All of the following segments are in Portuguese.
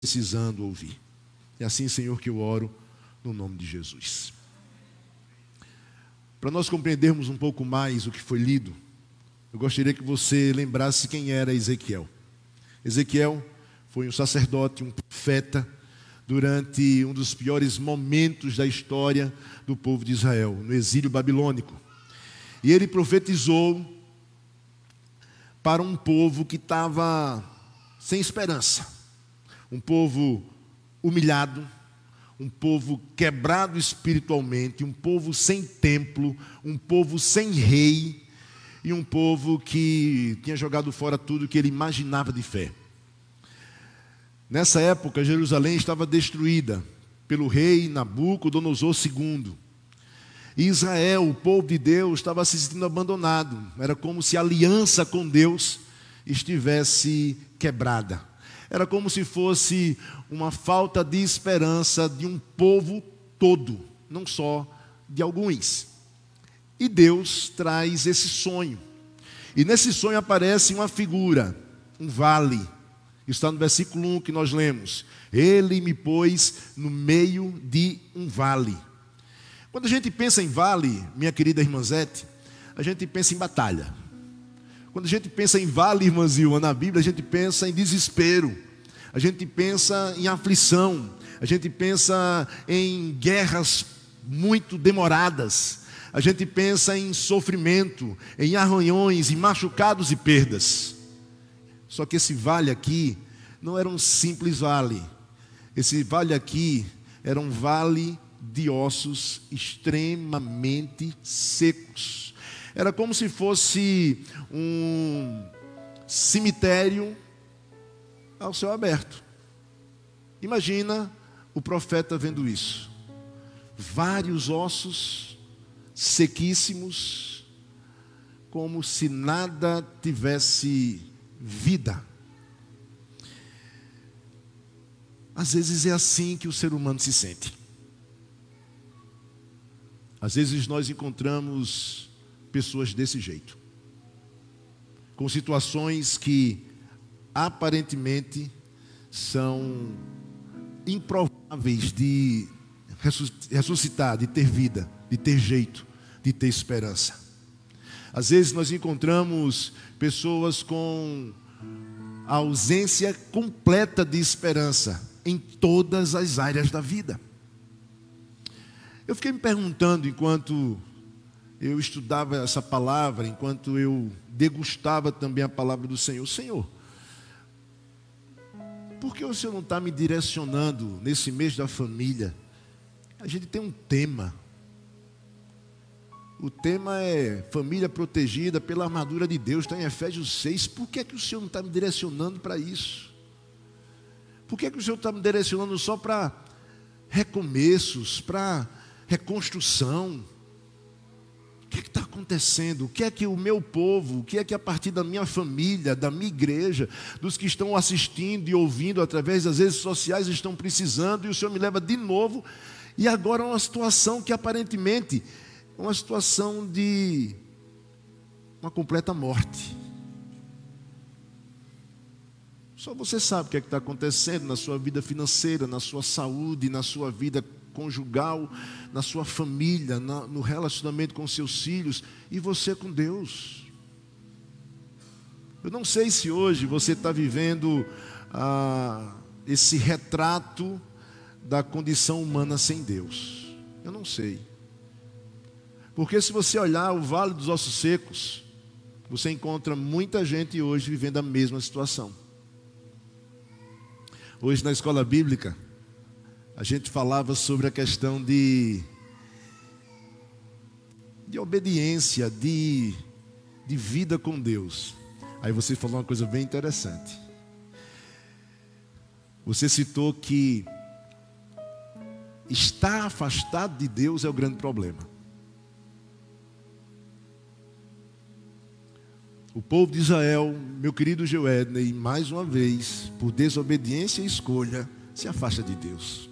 precisando ouvir. É assim, Senhor, que eu oro no nome de Jesus. Para nós compreendermos um pouco mais o que foi lido, eu gostaria que você lembrasse quem era Ezequiel. Ezequiel foi um sacerdote, um profeta, durante um dos piores momentos da história do povo de Israel, no exílio babilônico. E ele profetizou para um povo que estava sem esperança, um povo humilhado, um povo quebrado espiritualmente, um povo sem templo, um povo sem rei e um povo que tinha jogado fora tudo que ele imaginava de fé. Nessa época, Jerusalém estava destruída pelo rei Nabucodonosor II. E Israel, o povo de Deus, estava se sentindo abandonado. Era como se a aliança com Deus estivesse quebrada. Era como se fosse uma falta de esperança de um povo todo, não só de alguns. E Deus traz esse sonho. E nesse sonho aparece uma figura, um vale. Está no versículo 1 que nós lemos. Ele me pôs no meio de um vale. Quando a gente pensa em vale, minha querida irmã Zete, a gente pensa em batalha. Quando a gente pensa em vale, irmã Zilma, na Bíblia, a gente pensa em desespero. A gente pensa em aflição. A gente pensa em guerras muito demoradas. A gente pensa em sofrimento, em arranhões, em machucados e perdas. Só que esse vale aqui não era um simples vale. Esse vale aqui era um vale de ossos extremamente secos. Era como se fosse um cemitério ao céu aberto. Imagina o profeta vendo isso. Vários ossos sequíssimos, como se nada tivesse vida. Às vezes é assim que o ser humano se sente. Às vezes nós encontramos pessoas desse jeito, com situações que aparentemente são improváveis de ressuscitar, de ter vida, de ter jeito, de ter esperança. Às vezes nós encontramos pessoas com a ausência completa de esperança em todas as áreas da vida. Eu fiquei me perguntando enquanto eu estudava essa palavra, enquanto eu degustava também a palavra do Senhor. Senhor, por que o Senhor não está me direcionando nesse mês da família? A gente tem um tema. O tema é família protegida pela armadura de Deus, está em Efésios 6. Por que o Senhor não está me direcionando para isso? Por que o Senhor está me direcionando só para recomeços, para reconstrução? O que está acontecendo? O que é que o meu povo, o que é que a partir da minha família, da minha igreja, dos que estão assistindo e ouvindo através das redes sociais estão precisando? E o Senhor me leva de novo, e agora é uma situação que aparentemente é uma situação de uma completa morte. Só você sabe o que é que está acontecendo na sua vida financeira, na sua saúde, na sua vida conjugal, na sua família, no relacionamento com seus filhos e você com Deus. Eu não sei se hoje você está vivendo esse retrato da condição humana sem Deus. Eu não sei. Porque se você olhar o Vale dos Ossos Secos, você encontra muita gente hoje vivendo a mesma situação. Hoje na escola bíblica, a gente falava sobre a questão de obediência, de vida com Deus. Aí você falou uma coisa bem interessante. Você citou que estar afastado de Deus é o grande problema. O povo de Israel, meu querido Joedney, mais uma vez, por desobediência e escolha, se afasta de Deus.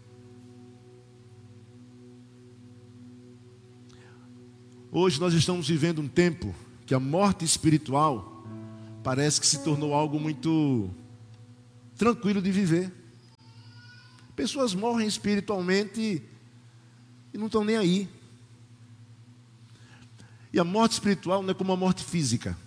Hoje nós estamos vivendo um tempo que a morte espiritual parece que se tornou algo muito tranquilo de viver. Pessoas morrem espiritualmente e não estão nem aí. E a morte espiritual não é como a morte física.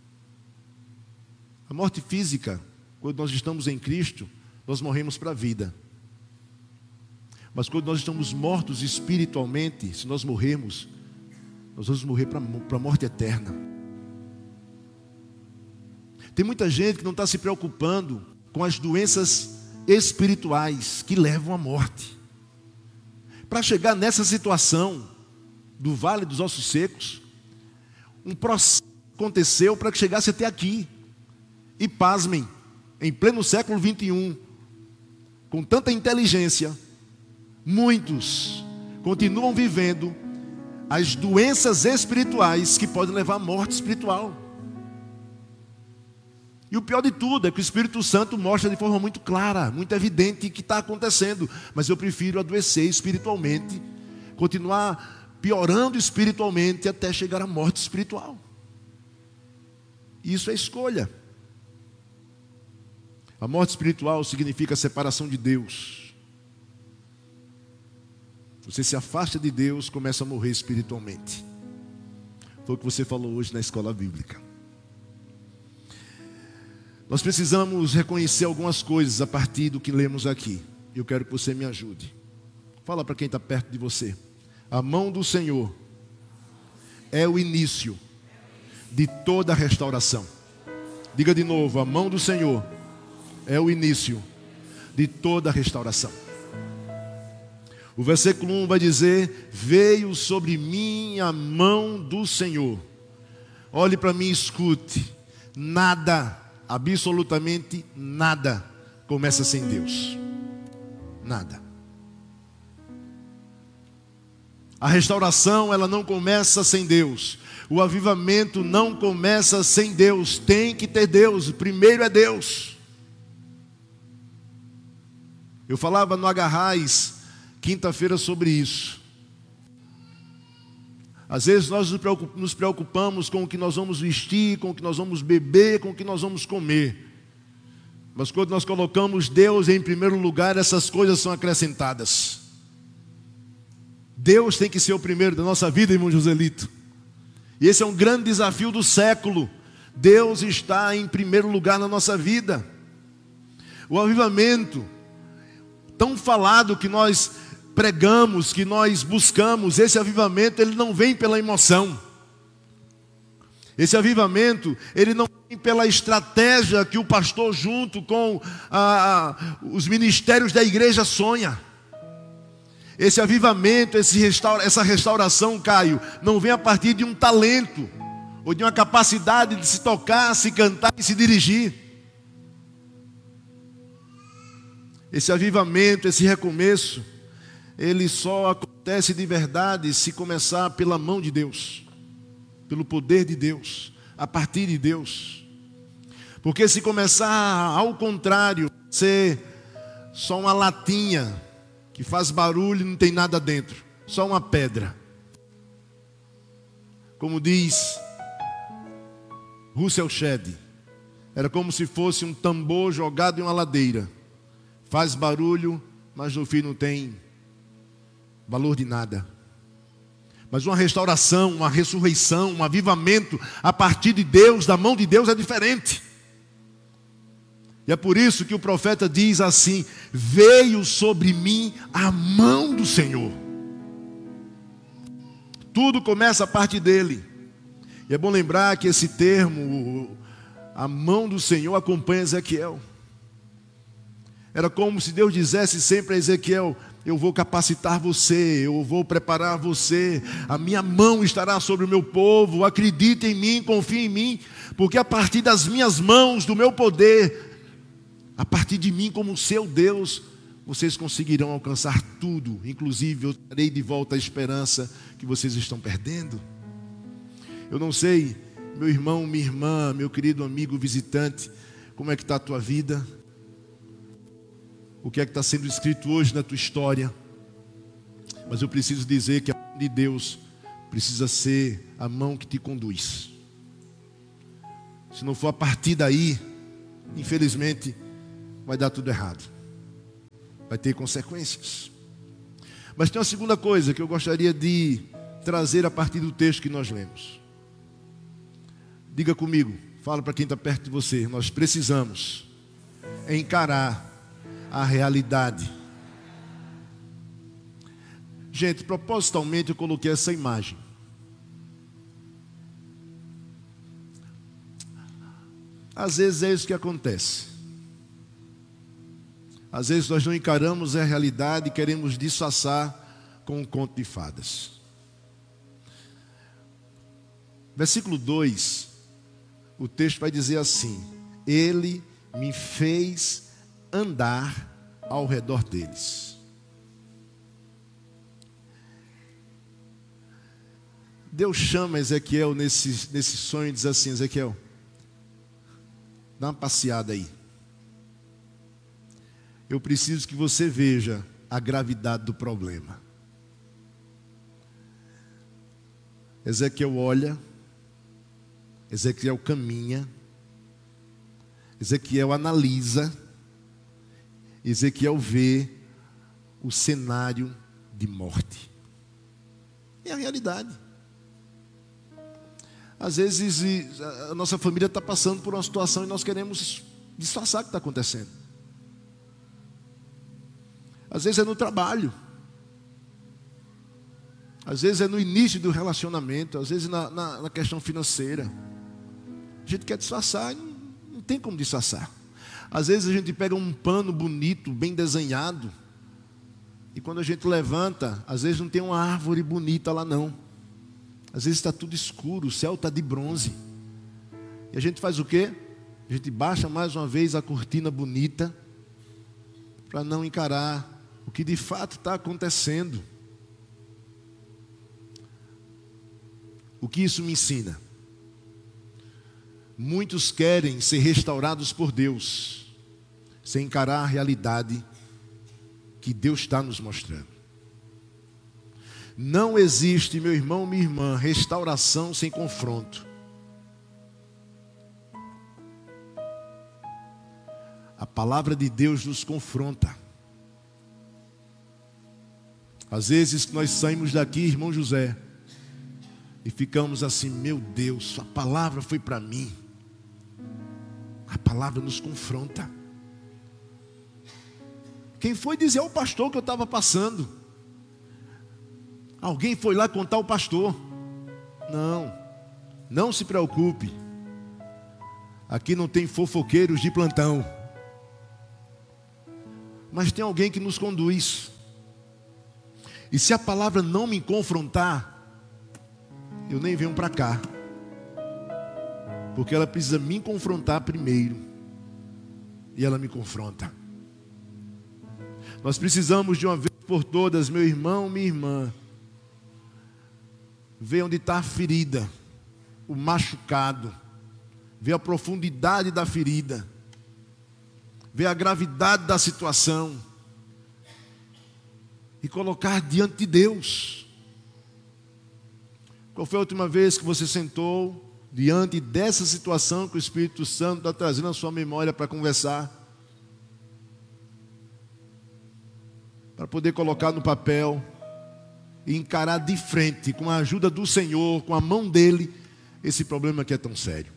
A morte física, quando nós estamos em Cristo, nós morremos para a vida. Mas quando nós estamos mortos espiritualmente, se nós morrermos, nós vamos morrer para a morte eterna. Tem muita gente que não está se preocupando com as doenças espirituais que levam à morte. Para chegar nessa situação do vale dos ossos secos, um processo aconteceu para que chegasse até aqui. E pasmem, em pleno século 21, com tanta inteligência, muitos continuam vivendo as doenças espirituais que podem levar à morte espiritual. E o pior de tudo é que o Espírito Santo mostra de forma muito clara, muito evidente o que está acontecendo. Mas eu prefiro adoecer espiritualmente, continuar piorando espiritualmente até chegar à morte espiritual. Isso é escolha. A morte espiritual significa a separação de Deus. Você se afasta de Deus, começa a morrer espiritualmente. Foi o que você falou hoje na escola bíblica. Nós precisamos reconhecer algumas coisas a partir do que lemos aqui. Eu quero que você me ajude. Fala para quem está perto de você. A mão do Senhor é o início de toda a restauração. Diga de novo, a mão do Senhor é o início de toda a restauração. O versículo 1 vai dizer: veio sobre mim a mão do Senhor. Olhe para mim e escute. Nada, absolutamente nada, começa sem Deus. Nada. A restauração, ela não começa sem Deus. O avivamento não começa sem Deus. Tem que ter Deus. Primeiro é Deus. Eu falava no Agarrais quinta-feira sobre isso. Às vezes nós nos preocupamos com o que nós vamos vestir, com o que nós vamos beber, com o que nós vamos comer. Mas quando nós colocamos Deus em primeiro lugar, essas coisas são acrescentadas. Deus tem que ser o primeiro da nossa vida, irmão Joselito. E esse é um grande desafio do século. Deus está em primeiro lugar na nossa vida. O avivamento tão falado que nós pregamos, que nós buscamos, esse avivamento, ele não vem pela emoção. Esse avivamento, ele não vem pela estratégia que o pastor junto com os ministérios da igreja sonha. Esse avivamento, essa restauração, Caio, não vem a partir de um talento, ou de uma capacidade de se tocar, se cantar e se dirigir. Esse avivamento, esse recomeço, ele só acontece de verdade se começar pela mão de Deus, pelo poder de Deus, a partir de Deus. Porque se começar ao contrário, ser só uma latinha que faz barulho e não tem nada dentro, só uma pedra. Como diz Russell Shedd, era como se fosse um tambor jogado em uma ladeira. Faz barulho, mas no fim não tem valor de nada. Mas uma restauração, uma ressurreição, um avivamento a partir de Deus, da mão de Deus, é diferente. E é por isso que o profeta diz assim: veio sobre mim a mão do Senhor. Tudo começa a partir dele. E é bom lembrar que esse termo, a mão do Senhor, acompanha Ezequiel. Era como se Deus dissesse sempre a Ezequiel: eu vou capacitar você, eu vou preparar você, a minha mão estará sobre o meu povo, acredite em mim, confie em mim, porque a partir das minhas mãos, do meu poder, a partir de mim como seu Deus, vocês conseguirão alcançar tudo, inclusive eu darei de volta a esperança que vocês estão perdendo. Eu não sei, meu irmão, minha irmã, meu querido amigo visitante, como é que está a tua vida? O que é que está sendo escrito hoje na tua história? Mas eu preciso dizer que a mão de Deus precisa ser a mão que te conduz. Se não for a partir daí, infelizmente, vai dar tudo errado. vai ter consequências. Mas tem uma segunda coisa que eu gostaria de trazer a partir do texto que nós lemos. Diga comigo, fala para quem está perto de você, nós precisamos encarar a realidade. Gente, propositalmente eu coloquei essa imagem. Às vezes é isso que acontece. Às vezes nós não encaramos a realidade e queremos disfarçar com um conto de fadas. Versículo 2, o texto vai dizer assim: Ele me fez andar ao redor deles. Deus chama Ezequiel nesse sonho e diz assim: Ezequiel, dá uma passeada aí. Eu preciso que você veja a gravidade do problema. Ezequiel olha, Ezequiel caminha, Ezequiel analisa, Ezequiel vê o cenário de morte. É a realidade. Às vezes a nossa família está passando por uma situação e nós queremos disfarçar o que está acontecendo. Às vezes é no trabalho, às vezes é no início do relacionamento, às vezes na questão financeira. A gente quer disfarçar, não tem como disfarçar. Às vezes a gente pega um pano bonito, bem desenhado, e quando a gente levanta, às vezes não tem uma árvore bonita lá não. Às vezes está tudo escuro, o céu está de bronze. E a gente faz o quê? A gente baixa mais uma vez a cortina bonita para não encarar o que de fato está acontecendo. O que isso me ensina? Muitos querem ser restaurados por Deus, sem encarar a realidade que Deus está nos mostrando. Não existe, meu irmão, minha irmã, restauração sem confronto. A palavra de Deus nos confronta. Às vezes nós saímos daqui, irmão José, e ficamos assim: meu Deus, a palavra foi para mim. A palavra nos confronta. Quem foi dizer ao pastor que eu estava passando? Alguém foi lá contar ao pastor? Não, não se preocupe. Aqui não tem fofoqueiros de plantão. Mas tem alguém que nos conduz. E se a palavra não me confrontar, eu nem venho para cá. Porque ela precisa me confrontar primeiro. E ela me confronta. Nós precisamos de uma vez por todas, meu irmão, minha irmã, ver onde está a ferida, o machucado, ver a profundidade da ferida, ver a gravidade da situação e colocar diante de Deus. Qual foi a última vez que você sentou diante dessa situação que o Espírito Santo está trazendo à sua memória para conversar? Para poder colocar no papel e encarar de frente, com a ajuda do Senhor, com a mão dEle, esse problema que é tão sério.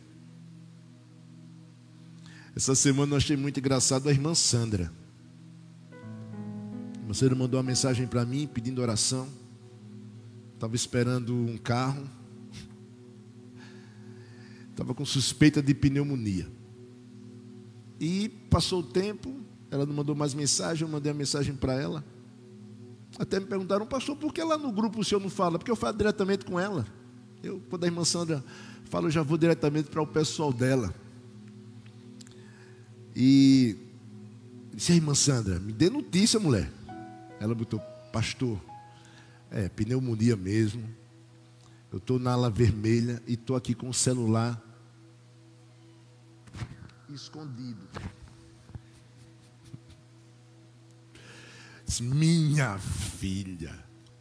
Essa semana eu achei muito engraçado a irmã Sandra. A irmã Sandra mandou uma mensagem para mim, pedindo oração. Estava esperando um carro. Estava com suspeita de pneumonia. E passou o tempo, ela não mandou mais mensagem, eu mandei a mensagem para ela. Até me perguntaram: pastor, por que lá no grupo o senhor não fala? Porque eu falo diretamente com ela. Quando a irmã Sandra fala, eu já vou diretamente para o pessoal dela. E disse: a irmã Sandra, me dê notícia, mulher. Ela botou: pastor, pneumonia mesmo. Eu estou na ala vermelha e estou aqui com o celular escondido. Disse: minha filha.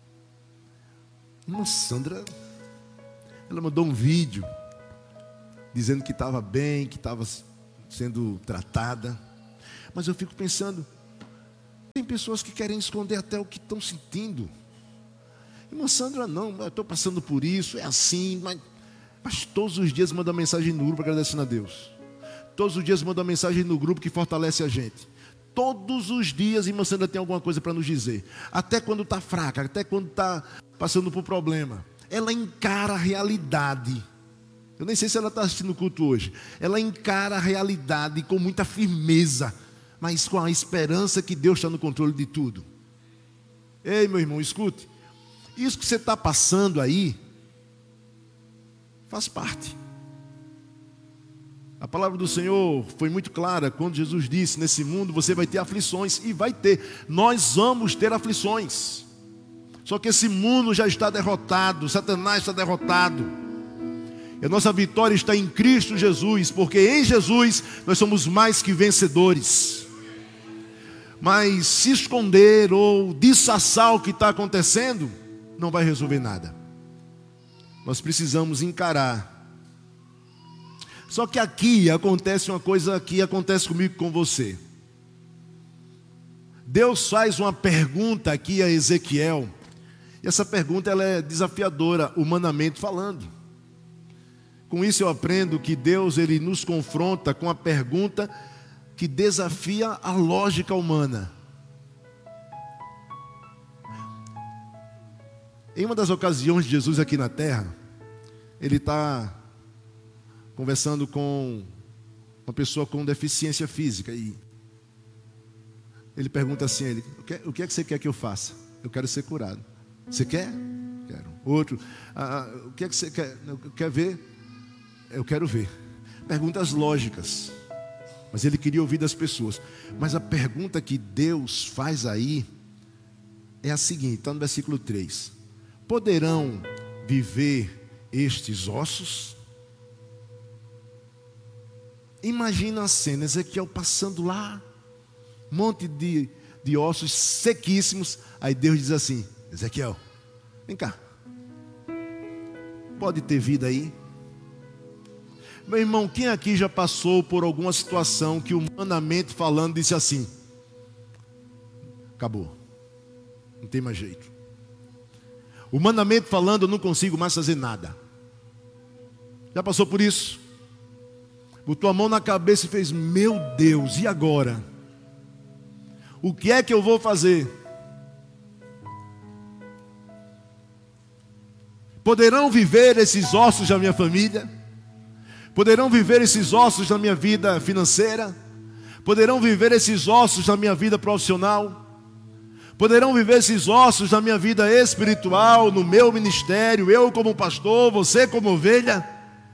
Irmã Sandra, ela mandou um vídeo dizendo que estava bem, que estava sendo tratada. Mas eu fico pensando, tem pessoas que querem esconder até o que estão sentindo. Irmã Sandra, não, eu estou passando por isso, é assim, mas todos os dias manda mensagem no grupo agradecendo a Deus. Todos os dias manda mensagem no grupo que fortalece a gente. Todos os dias, irmã Sandra tem alguma coisa para nos dizer. Até quando está fraca, até quando está passando por problema. Ela encara a realidade. Eu nem sei se ela está assistindo o culto hoje. Ela encara a realidade com muita firmeza, mas com a esperança que Deus está no controle de tudo. Ei, meu irmão, escute. Isso que você está passando aí faz parte. A palavra do Senhor foi muito clara quando Jesus disse: nesse mundo você vai ter aflições, e vai ter. Nós vamos ter aflições. Só que esse mundo já está derrotado, Satanás está derrotado. E a nossa vitória está em Cristo Jesus, porque em Jesus nós somos mais que vencedores. Mas se esconder ou disfarçar o que está acontecendo, não vai resolver nada. Nós precisamos encarar. Só que aqui acontece uma coisa que acontece comigo e com você. Deus faz uma pergunta aqui a Ezequiel. E essa pergunta ela é desafiadora, humanamente falando. Com isso eu aprendo que Deus ele nos confronta com a pergunta que desafia a lógica humana. Em uma das ocasiões de Jesus aqui na terra, ele está conversando com uma pessoa com deficiência física. E ele pergunta assim a ele: o que é que você quer que eu faça? Eu quero ser curado. Você quer? Quero. Outro: o que é que você quer? Quer ver? Eu quero ver. Perguntas lógicas. Mas ele queria ouvir das pessoas. Mas a pergunta que Deus faz aí é a seguinte, está no versículo 3. Poderão viver estes ossos? Imagina a cena, Ezequiel passando lá, um monte de ossos sequíssimos. Aí Deus diz assim: Ezequiel, vem cá, pode ter vida aí? Meu irmão, quem aqui já passou por alguma situação que humanamente falando disse assim: acabou, não tem mais jeito. Humanamente falando, eu não consigo mais fazer nada. Já passou por isso? Botou a mão na cabeça e fez: meu Deus, e agora? O que é que eu vou fazer? Poderão viver esses ossos da minha família? Poderão viver esses ossos na minha vida financeira? Poderão viver esses ossos na minha vida profissional? Poderão viver esses ossos na minha vida espiritual, no meu ministério, eu como pastor, você como ovelha?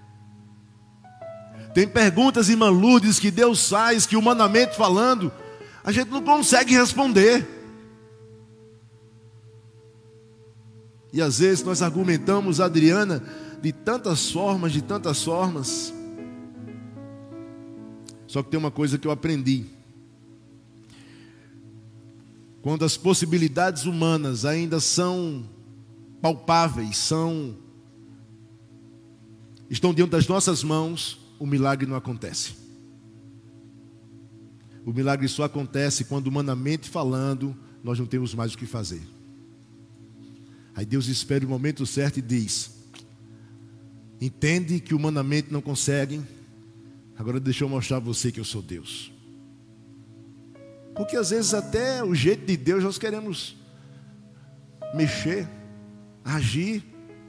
Tem perguntas, irmã Lourdes, que Deus faz, que humanamente falando, a gente não consegue responder. E às vezes nós argumentamos, Adriana, de tantas formas, Só que tem uma coisa que eu aprendi. Quando as possibilidades humanas ainda são palpáveis, estão diante das nossas mãos, o milagre não acontece. O milagre só acontece quando, humanamente falando, nós não temos mais o que fazer. Aí Deus espera o momento certo e diz: entende que humanamente não conseguem? Agora deixa eu mostrar a você que eu sou Deus. Porque às vezes até o jeito de Deus nós queremos mexer, agir,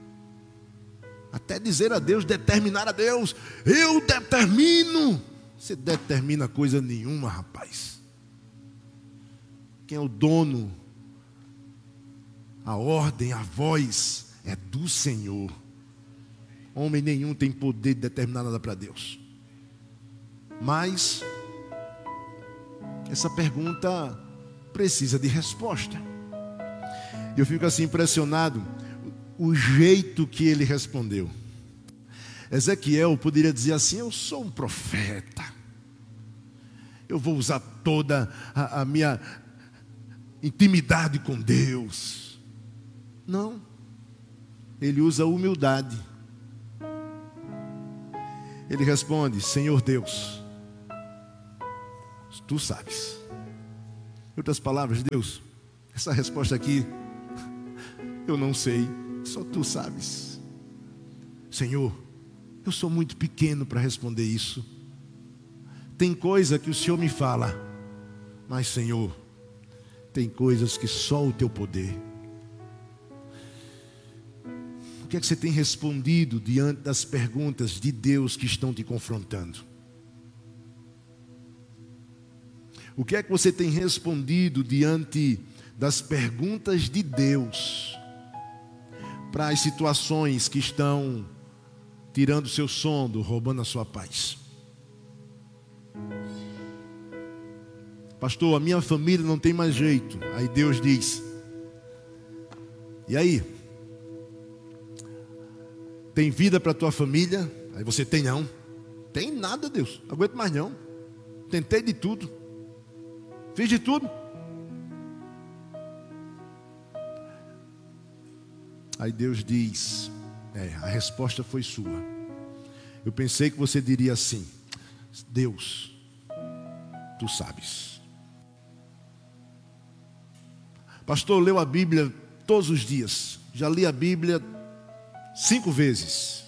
até dizer a Deus, determinar a Deus: eu determino. Você determina coisa nenhuma, rapaz. Quem é o dono, a ordem, a voz é do Senhor. Homem nenhum tem poder de determinar nada para Deus. Mas essa pergunta precisa de resposta. Eu fico assim impressionado o jeito que ele respondeu. Ezequiel poderia dizer assim: eu sou um profeta, eu vou usar toda a minha intimidade com Deus. Não, ele usa humildade. Ele responde: Senhor Deus, tu sabes. Em outras palavras, Deus, essa resposta aqui, eu não sei, só tu sabes. Senhor, eu sou muito pequeno para responder isso. Tem coisa que o Senhor me fala, mas Senhor, tem coisas que só o teu poder. O que é que você tem respondido diante das perguntas de Deus que estão te confrontando? O que é que você tem respondido diante das perguntas de Deus para as situações que estão tirando o seu sono, roubando a sua paz? Pastor, a minha família não tem mais jeito. Aí Deus diz: e aí? Tem vida para a tua família? Aí você tem não. Tem nada, Deus. Não aguento mais não. Tentei de tudo. Fiz de tudo. Aí Deus diz: a resposta foi sua. Eu pensei que você diria assim: Deus, tu sabes. Pastor, leu a Bíblia todos os dias. Já li a Bíblia 5 vezes.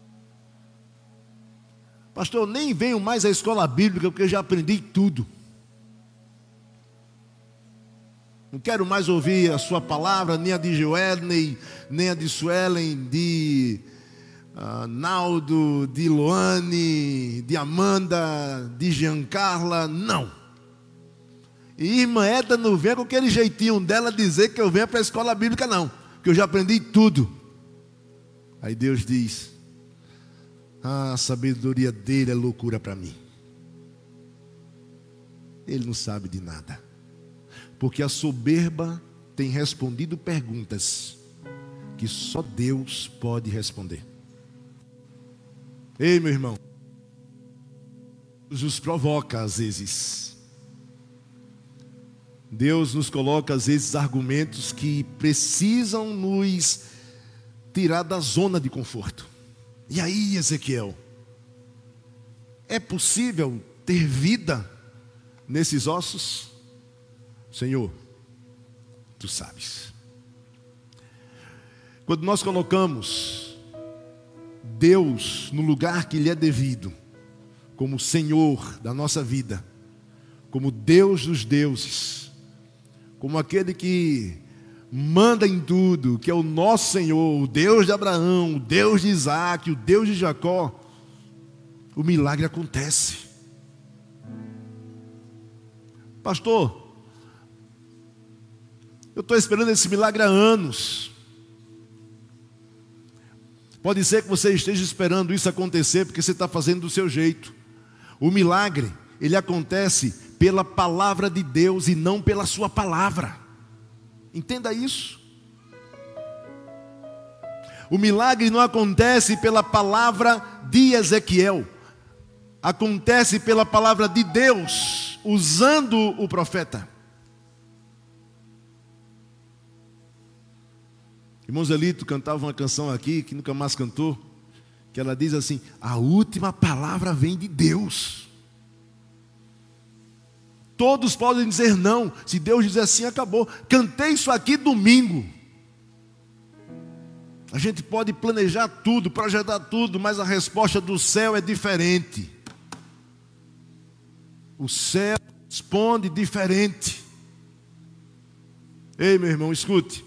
Pastor, eu nem venho mais à escola bíblica porque eu já aprendi tudo. Não quero mais ouvir a sua palavra, nem a de Joelney, nem a de Suelen, de Naldo, de Loane, de Amanda, de Giancarla, não. E irmã Eda não vem com aquele jeitinho dela dizer que eu venho para a escola bíblica, não, porque eu já aprendi tudo. Aí Deus diz: a sabedoria dele é loucura para mim. Ele não sabe de nada, porque a soberba tem respondido perguntas que só Deus pode responder. Ei, meu irmão, Deus nos provoca às vezes. Deus nos coloca às vezes argumentos que precisam nos tirar da zona de conforto. E aí, Ezequiel, é possível ter vida nesses ossos? Senhor, tu sabes. Quando nós colocamos Deus no lugar que lhe é devido, como Senhor da nossa vida, como Deus dos deuses, como aquele que manda em tudo, que é o nosso Senhor, o Deus de Abraão, o Deus de Isaac, o Deus de Jacó, o milagre acontece. Pastor, eu estou esperando esse milagre há anos. Pode ser que você esteja esperando isso acontecer porque você está fazendo do seu jeito. O milagre, ele acontece pela palavra de Deus e não pela sua palavra. Entenda isso. O milagre não acontece pela palavra de Ezequiel. Acontece pela palavra de Deus, usando o profeta. Irmão Zelito cantava uma canção aqui, que nunca mais cantou, que ela diz assim: a última palavra vem de Deus. Todos podem dizer não. Se Deus dizer assim, acabou. Cantei isso aqui domingo. A gente pode planejar tudo, projetar tudo, mas a resposta do céu é diferente. O céu responde diferente. Ei, meu irmão, escute.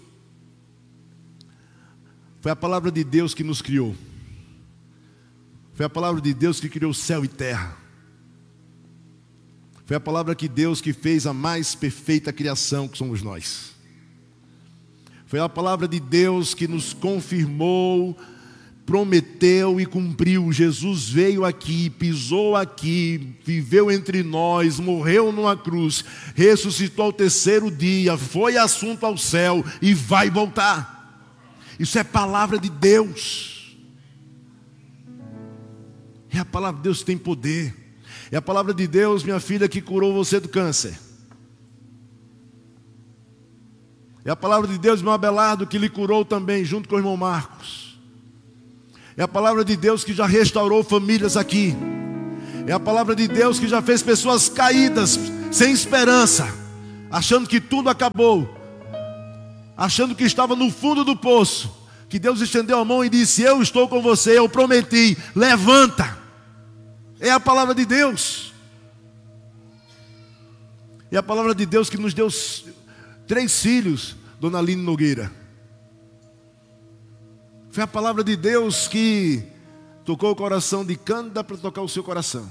Foi a palavra de Deus que nos criou. Foi a palavra de Deus que criou céu e terra. Foi a palavra de Deus que fez a mais perfeita criação, que somos nós. Foi a palavra de Deus que nos confirmou, prometeu e cumpriu. Jesus veio aqui, pisou aqui, viveu entre nós, morreu numa cruz, ressuscitou ao 3º dia, foi assunto ao céu e vai voltar. Isso é palavra de Deus. E a palavra de Deus tem poder. É a palavra de Deus, minha filha, que curou você do câncer. É a palavra de Deus, meu Abelardo, que lhe curou também, junto com o irmão Marcos. É a palavra de Deus que já restaurou famílias aqui. É a palavra de Deus que já fez pessoas caídas, sem esperança, achando que tudo acabou, achando que estava no fundo do poço, que Deus estendeu a mão e disse: eu estou com você, eu prometi, levanta. É a palavra de Deus. É a palavra de Deus que nos deu 3 filhos, Dona Aline Nogueira. Foi a palavra de Deus que tocou o coração de Cândida para tocar o seu coração.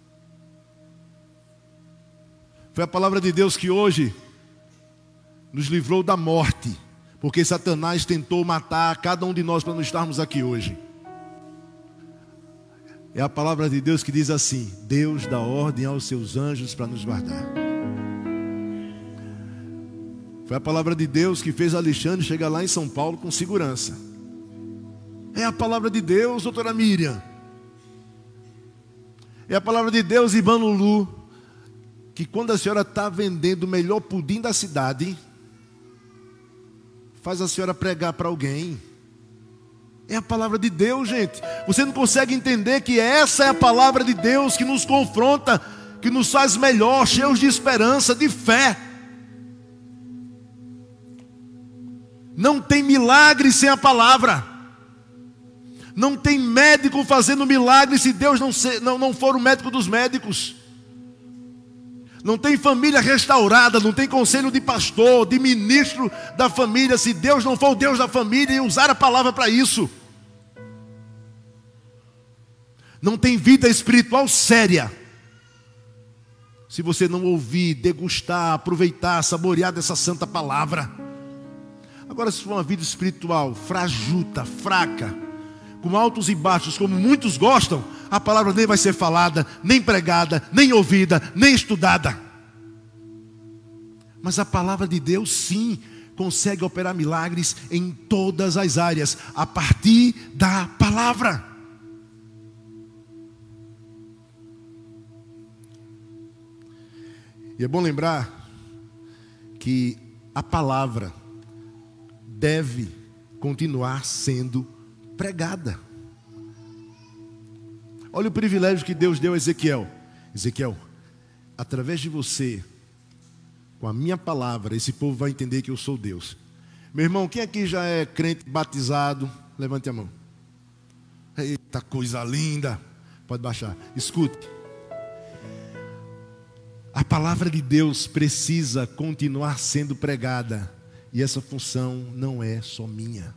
Foi a palavra de Deus que hoje nos livrou da morte, porque Satanás tentou matar cada um de nós para não estarmos aqui hoje. É a palavra de Deus que diz assim: Deus dá ordem aos seus anjos para nos guardar. Foi a palavra de Deus que fez Alexandre chegar lá em São Paulo com segurança. É a palavra de Deus, doutora Miriam. É a palavra de Deus, irmã Lulu, que quando a senhora está vendendo o melhor pudim da cidade, faz a senhora pregar para alguém. É a palavra de Deus, gente. Você não consegue entender que essa é a palavra de Deus que nos confronta, que nos faz melhor, cheios de esperança, de fé. Não tem milagre sem a palavra. Não tem médico fazendo milagre se Deus não for o médico dos médicos. Não tem família restaurada, não tem conselho de pastor, de ministro da família, se Deus não for o Deus da família e usar a palavra para isso. Não tem vida espiritual séria se você não ouvir, degustar, aproveitar, saborear dessa santa palavra. Agora, se for uma vida espiritual frajuta, fraca, com altos e baixos, como muitos gostam, a palavra nem vai ser falada, nem pregada, nem ouvida, nem estudada. Mas a palavra de Deus, sim, consegue operar milagres em todas as áreas, a partir da palavra. E é bom lembrar que a palavra deve continuar sendo pregada. Olha o privilégio que Deus deu a Ezequiel. Ezequiel, através de você, com a minha palavra, esse povo vai entender que eu sou Deus. Meu irmão, quem aqui já é crente batizado? Levante a mão. Eita, coisa linda. Pode baixar. Escute. A palavra de Deus precisa continuar sendo pregada. E essa função não é só minha.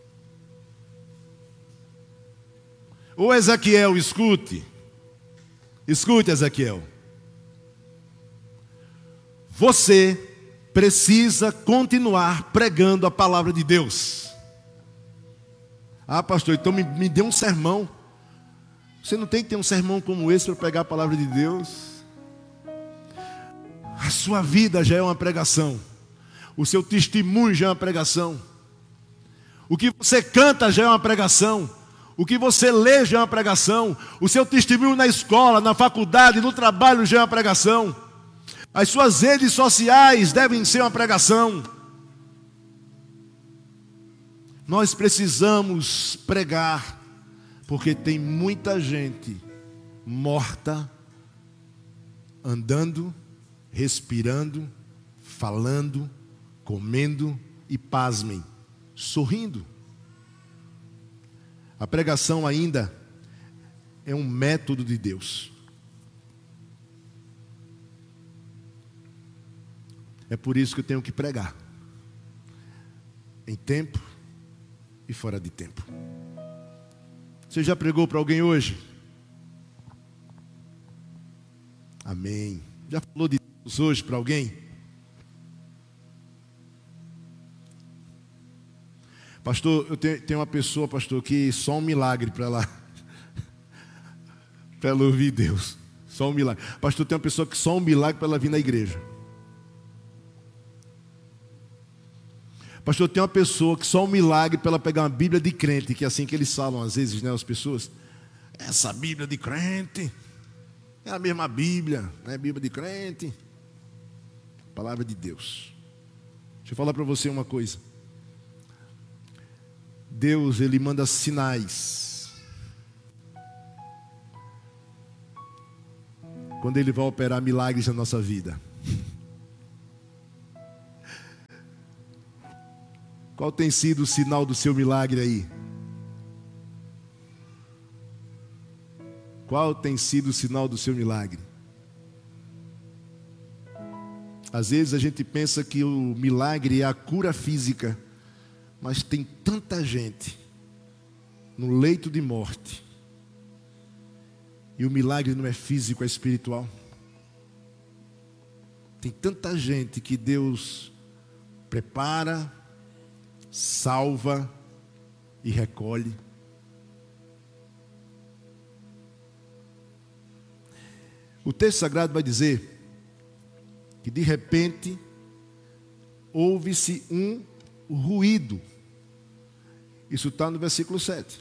Ô Ezequiel, escute. Escute, Ezequiel. Você precisa continuar pregando a palavra de Deus. Ah, pastor, então me dê um sermão. Você não tem que ter um sermão como esse para pregar a palavra de Deus? A sua vida já é uma pregação. O seu testemunho já é uma pregação. O que você canta já é uma pregação. O que você lê já é uma pregação. O seu testemunho na escola, na faculdade, no trabalho já é uma pregação. As suas redes sociais devem ser uma pregação. Nós precisamos pregar, porque tem muita gente morta, andando, respirando, falando, comendo e, pasmem, sorrindo. A pregação ainda é um método de Deus. É por isso que eu tenho que pregar, em tempo e fora de tempo. Você já pregou para alguém hoje? Amém. Já falou de Deus hoje para alguém? Pastor, eu tenho uma pessoa, pastor, que só um milagre para ela ouvir Deus. Só um milagre. Pastor, tem uma pessoa que só um milagre para ela vir na igreja. Pastor, tem uma pessoa que só um milagre para ela pegar uma Bíblia de crente, que é assim que eles falam às vezes, né, as pessoas. Essa Bíblia de crente é a mesma Bíblia, não é Bíblia de crente. Palavra de Deus. Deixa eu falar para você uma coisa. Deus, Ele manda sinais quando Ele vai operar milagres na nossa vida. Qual tem sido o sinal do seu milagre aí? Qual tem sido o sinal do seu milagre? Às vezes a gente pensa que o milagre é a cura física, mas tem tanta gente no leito de morte, e o milagre não é físico, é espiritual. Tem tanta gente que Deus prepara, salva e recolhe. O texto sagrado vai dizer que de repente houve-se um ruído. Isso está no versículo 7.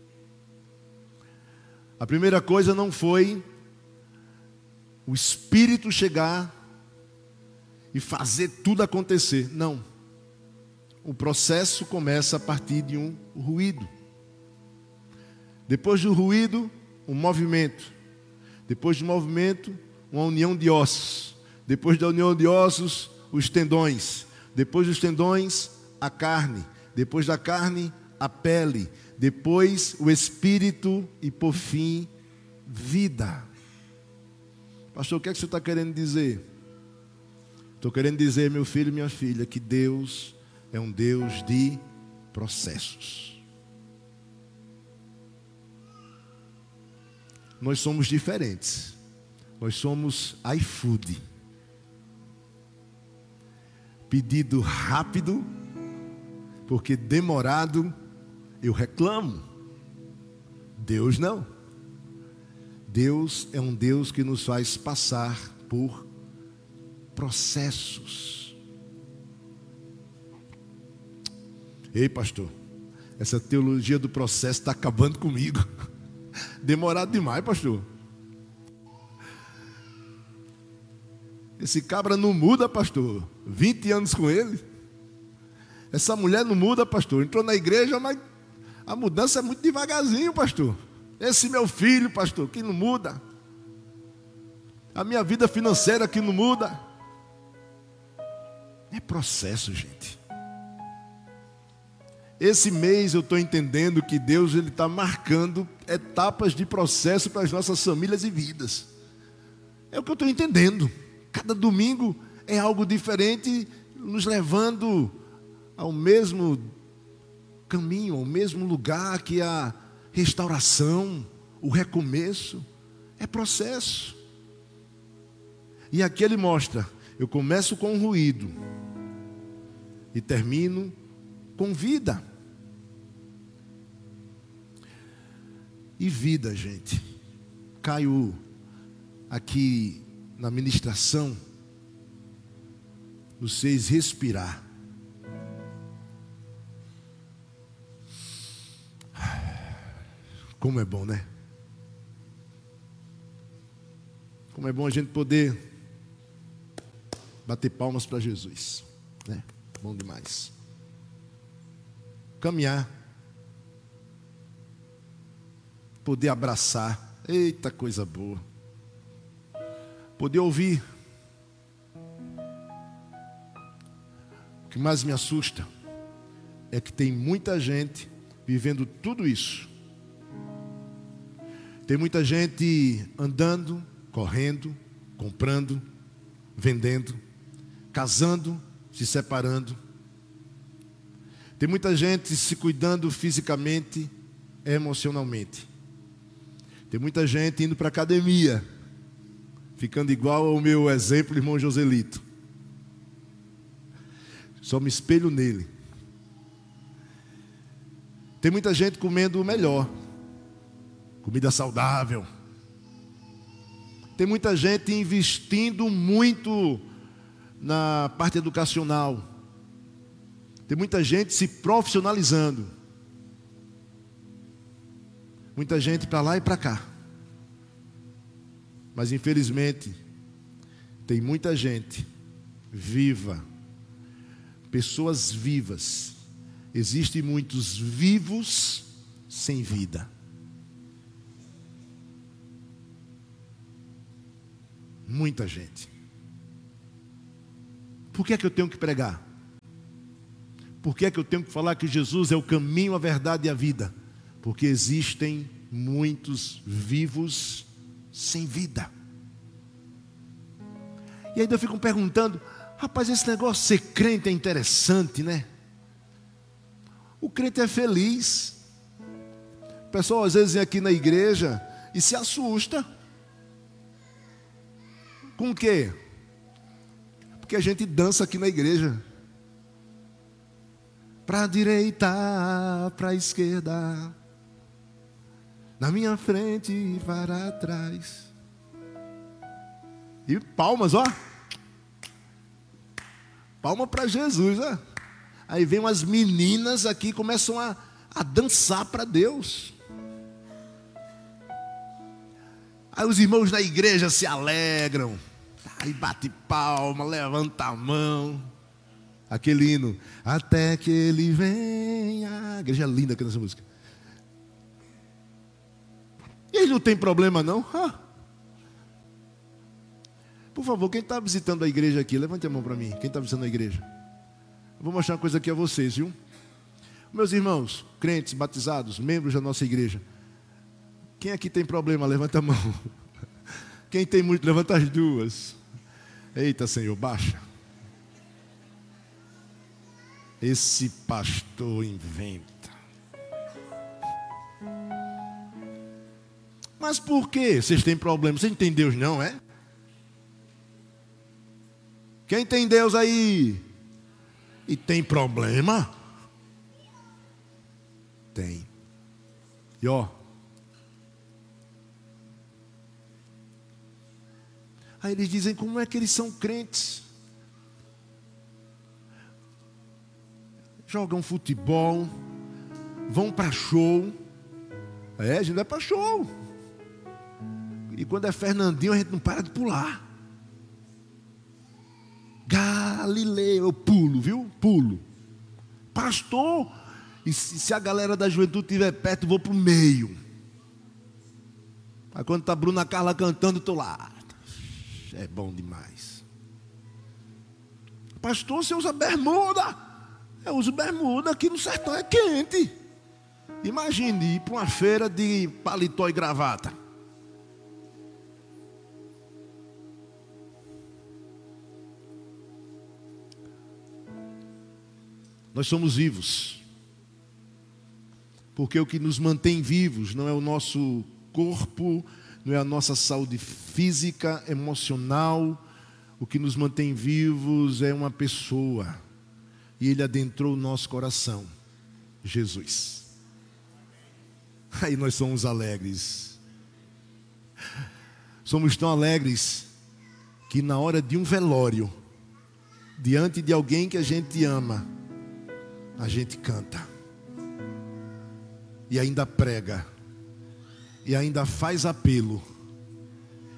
A primeira coisa não foi o Espírito chegar e fazer tudo acontecer. Não. O processo começa a partir de um ruído. Depois do ruído, um movimento. Depois do movimento, uma união de ossos. Depois da união de ossos, os tendões. Depois dos tendões, a carne. Depois da carne, a pele. Depois, o espírito e, por fim, vida. Pastor, o que é que você está querendo dizer? Estou querendo dizer, meu filho e minha filha, que Deus é um Deus de processos. Nós somos diferentes. Nós somos iFood. Pedido rápido, porque demorado eu reclamo. Deus não. Deus é um Deus que nos faz passar por processos. Ei, pastor, essa teologia do processo está acabando comigo. Demorado demais, pastor. Esse cabra não muda, pastor. 20 anos com ele. Essa mulher não muda, pastor. Entrou na igreja, mas a mudança é muito devagarzinho, pastor. Esse meu filho, pastor, que não muda. A minha vida financeira que não muda. É processo, gente. Esse mês eu estou entendendo que Deus está marcando etapas de processo para as nossas famílias e vidas. É o que eu estou entendendo. Cada domingo é algo diferente, nos levando ao mesmo caminho, ao mesmo lugar, que a restauração, o recomeço, é processo. E aqui ele mostra, eu começo com ruído e termino com vida. E vida, gente. Caio aqui na ministração, nos fez respirar. Como é bom, né? Como é bom a gente poder bater palmas para Jesus, né? Bom demais. Caminhar, poder abraçar, eita coisa boa. Poder ouvir. O que mais me assusta é que tem muita gente vivendo tudo isso. Tem muita gente andando, correndo, comprando, vendendo, casando, se separando. Tem muita gente se cuidando fisicamente, emocionalmente. Tem muita gente indo para a academia, ficando igual ao meu exemplo, irmão Joselito. Só me espelho nele. Tem muita gente comendo o melhor, comida saudável. Tem muita gente investindo muito na parte educacional. Tem muita gente se profissionalizando. Muita gente para lá e para cá. Mas infelizmente, tem muita gente viva. Pessoas vivas. Existem muitos vivos sem vida. Muita gente. Por que é que eu tenho que pregar? Por que é que eu tenho que falar que Jesus é o caminho, a verdade e a vida? Porque existem muitos vivos sem vida. E aí eu fico perguntando, rapaz, esse negócio de ser crente é interessante, né? O crente é feliz. O pessoal às vezes vem aqui na igreja e se assusta. Com o quê? Porque a gente dança aqui na igreja. Para a direita, para a esquerda, na minha frente e para trás. E palmas, ó. Palma para Jesus, ó. Aí vem umas meninas aqui e começam a dançar para Deus. Aí os irmãos da igreja se alegram. Aí bate palma, levanta a mão. Aquele hino. Até que ele venha. A igreja é linda aqui nessa música. E aí não tem problema não? Por favor, quem está visitando a igreja aqui, levante a mão para mim. Quem está visitando a igreja? Eu vou mostrar uma coisa aqui a vocês, viu? Meus irmãos, crentes, batizados, membros da nossa igreja. Quem aqui tem problema, levanta a mão. Quem tem muito, levanta as duas. Eita, Senhor, baixa. Esse pastor inventa. Mas por quê? Vocês têm problema? Vocês não têm Deus não, é? Quem tem Deus aí? E tem problema? Tem. E ó. Aí eles dizem, como é que eles são crentes? Jogam futebol, vão para show. A gente vai para show. E quando é Fernandinho, a gente não para de pular. Galileu, eu pulo, viu? Pulo. Pastor, e se a galera da juventude estiver perto, eu vou para o meio. Aí quando está a Bruna Carla cantando, eu estou lá. É bom demais. Pastor, você usa bermuda? Eu uso bermuda, aqui no sertão é quente. Imagine ir para uma feira de paletó e gravata. Nós somos vivos. Porque o que nos mantém vivos não é o nosso corpo, não é a nossa saúde física, emocional. O que nos mantém vivos é uma pessoa. E Ele adentrou o nosso coração. Jesus. Aí nós somos alegres. Somos tão alegres que na hora de um velório, diante de alguém que a gente ama, a gente canta. E ainda prega. E ainda faz apelo.